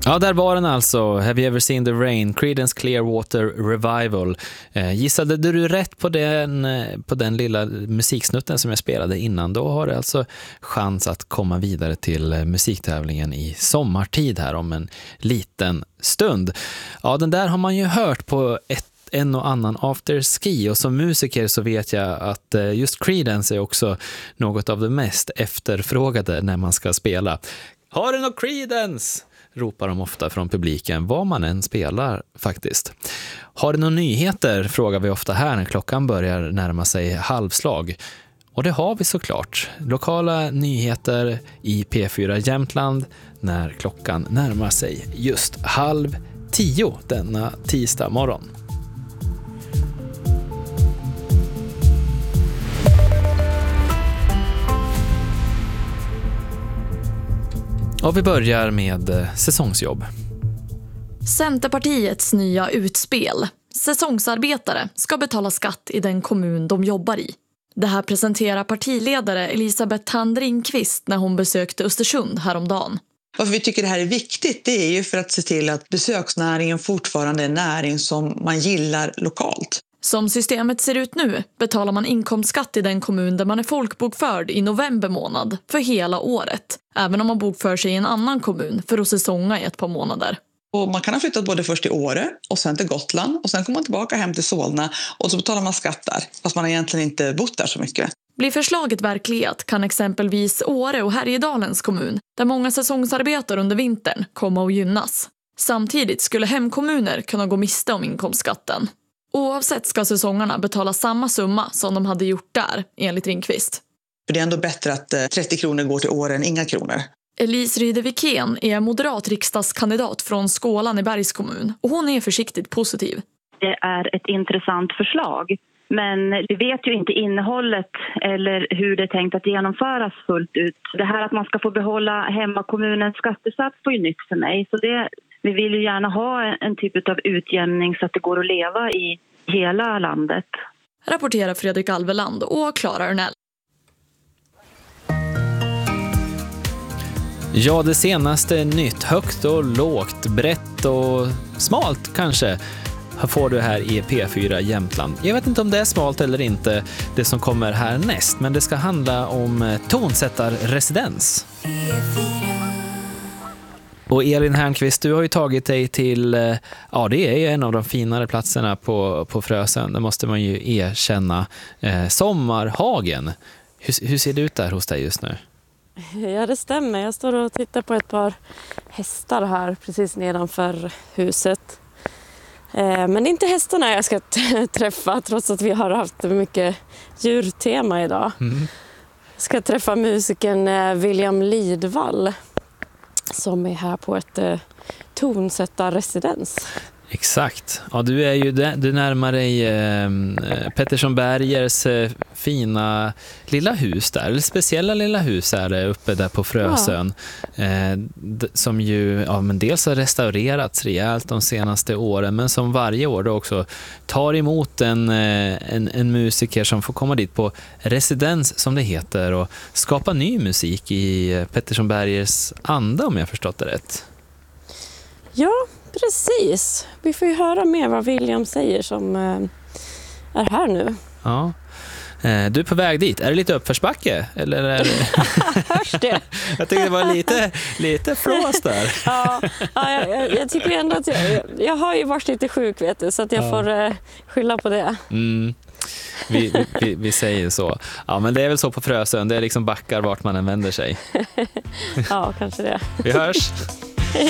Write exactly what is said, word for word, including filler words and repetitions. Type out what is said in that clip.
Ja, där var den alltså. Have you ever seen the rain? Creedence Clearwater Revival. Eh, gissade du rätt på den, på den lilla musiksnutten som jag spelade innan, då har du alltså chans att komma vidare till musiktävlingen i sommartid här om en liten stund. Ja, den där har man ju hört på ett en och annan afterski, och som musiker så vet jag att just Creedence är också något av det mest efterfrågade när man ska spela. Har du något Creedence? Ropar de ofta från publiken, vad man än spelar faktiskt. Har du några nyheter? Frågar vi ofta här när klockan börjar närma sig halvslag. Och det har vi såklart. Lokala nyheter i P fyra Jämtland när klockan närmar sig just halv tio denna tisdag morgon. Och vi börjar med säsongsjobb. Centerpartiets nya utspel. Säsongsarbetare ska betala skatt i den kommun de jobbar i. Det här presenterar partiledare Elisabeth Thand Ringqvist när hon besökte Östersund häromdagen. Varför vi tycker det här är viktigt, det är ju för att se till att besöksnäringen fortfarande är en näring som man gillar lokalt. Som systemet ser ut nu betalar man inkomstskatt i den kommun där man är folkbokförd i november månad för hela året. Även om man bokför sig i en annan kommun för att säsonga i ett par månader. Och man kan ha flyttat både först till Åre och sen till Gotland och sen kommer man tillbaka hem till Solna och så betalar man skatt där, fast man egentligen inte bott där så mycket. Blir förslaget verklighet kan exempelvis Åre och Härjedalens kommun, där många säsongsarbetar under vintern, komma och gynnas. Samtidigt skulle hemkommuner kunna gå miste om inkomstskatten. Oavsett ska säsongarna betala samma summa som de hade gjort där, enligt Ringqvist. För det är ändå bättre att trettio kronor går till Åre än inga kronor. Elise Ryder-Wikén är moderat riksdagskandidat från Skålan i Bergs kommun och hon är försiktigt positiv. Det är ett intressant förslag, men vi vet ju inte innehållet eller hur det är tänkt att genomföras fullt ut. Det här att man ska få behålla hemmakommunens skattesats var ju nytt för mig, så det, vi vill ju gärna ha en typ av utjämning så att det går att leva i hela landet. Rapporterar Fredrik Alveland och Klara Örnell. Ja, det senaste nytt, högt och lågt, brett och smalt kanske, får du här i P fyra Jämtland. Jag vet inte om det är smalt eller inte, det som kommer här näst, men det ska handla om tonsättarresidens. Och Elin Hernqvist, du har ju tagit dig till, ja det är ju en av de finare platserna på, på Frösön, det måste man ju erkänna, eh, Sommarhagen. Hur, hur ser det ut där hos dig just nu? Ja, det stämmer. Jag står och tittar på ett par hästar här precis nedanför huset. Eh, men det är inte hästarna jag ska t- träffa trots att vi har haft mycket djurtema idag. Mm. Jag ska träffa musikern eh, William Lidvall som är här på ett eh, tonsättarresidens. Exakt. Ja, du är ju du närmar dig eh, Pettersson Bergers eh, fina lilla hus där, eller speciella lilla hus är det uppe där på Frösön, ja. eh, d- som ju ja, men dels har restaurerats rejält de senaste åren, men som varje år då också tar emot en, eh, en, en musiker som får komma dit på residens som det heter och skapa ny musik i eh, Pettersson Bergers anda, om jag förstått det rätt. Ja, precis. Vi får ju höra mer vad William säger som eh, är här nu. Ja. Eh, du är på väg dit. Är det lite uppförsbacke? Eller är det... Hörs det? Jag tycker det var lite, lite flås där. ja, ja jag, jag tycker ändå att jag, jag har ju varit lite sjuk, vet du, så att jag ja. får eh, skylla på det. Mm. Vi, vi, vi säger så. Ja, men det är väl så på Frösön. Det är liksom backar vart man än vänder sig. Ja, kanske det. Vi hörs.